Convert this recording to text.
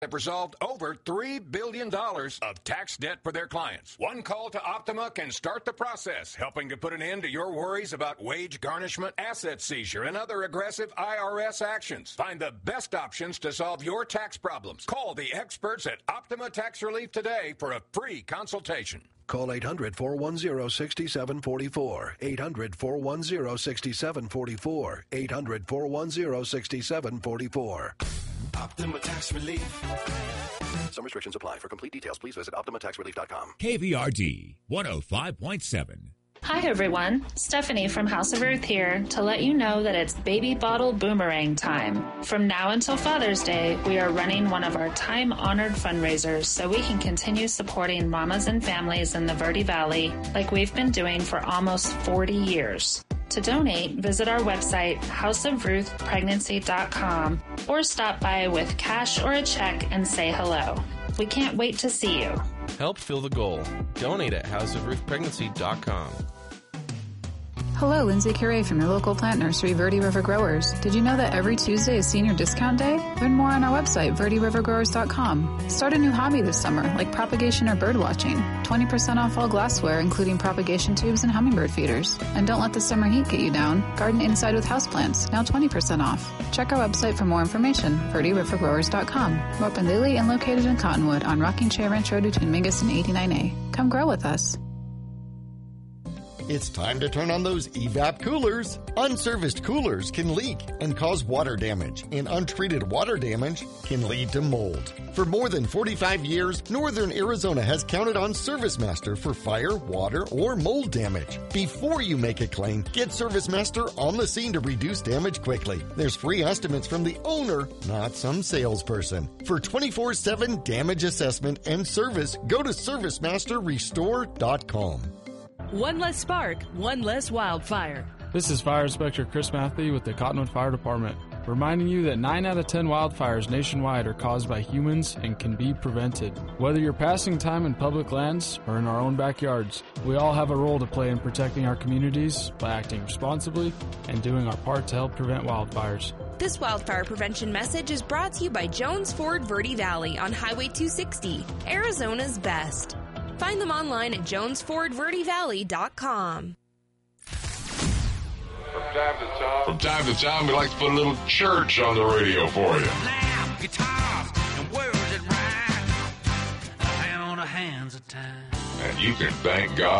have resolved over $3 billion of tax debt for their clients. One call to Optima can start the process, helping to put an end to your worries about wage garnishment, asset seizure, and other aggressive IRS actions. Find the best options to solve your tax problems. Call the experts at Optima Tax Relief today for a free consultation. Call 800-410-6744. 800-410-6744. 800-410-6744. Optima Tax Relief. Some restrictions apply. For complete details, please visit OptimaTaxRelief.com. KVRD 105.7. Hi everyone, Stephanie from House of Ruth here to let you know that it's baby bottle boomerang time. From now until Father's Day, we are running one of our time-honored fundraisers so we can continue supporting mamas and families in the Verde Valley like we've been doing for almost 40 years. To donate, visit our website, houseofruthpregnancy.com, or stop by with cash or a check and say hello. We can't wait to see you. Help fill the goal. Donate at houseofruthpregnancy.com. Hello, Lindsay Curie from your local plant nursery, Verde River Growers. Did you know that every Tuesday is Senior Discount Day? Learn more on our website, verderivergrowers.com. Start a new hobby this summer, like propagation or bird watching. 20% off all glassware, including propagation tubes and hummingbird feeders. And don't let the summer heat get you down. Garden inside with houseplants, now 20% off. Check our website for more information, verderivergrowers.com. We're up in Lily and located in Cottonwood on Rocking Chair Ranch Road between Mingus and 89A. Come grow with us. It's time to turn on those EVAP coolers. Unserviced coolers can leak and cause water damage, and untreated water damage can lead to mold. For more than 45 years, Northern Arizona has counted on ServiceMaster for fire, water, or mold damage. Before you make a claim, get ServiceMaster on the scene to reduce damage quickly. There's free estimates from the owner, not some salesperson. For 24/7 damage assessment and service, go to ServiceMasterRestore.com. One less spark, one less wildfire. This is Fire Inspector Chris Matthew with the Cottonwood Fire Department, reminding you that 9 out of 10 wildfires nationwide are caused by humans and can be prevented. Whether you're passing time in public lands or in our own backyards, we all have a role to play in protecting our communities by acting responsibly and doing our part to help prevent wildfires. This wildfire prevention message is brought to you by Jones Ford Verde Valley on Highway 260, Arizona's best. Find them online at jonesfordverdevalley.com. From time to time, we like to put a little church on the radio for you. Now, guitars and words that rhyme, on the hands of time. And you can thank God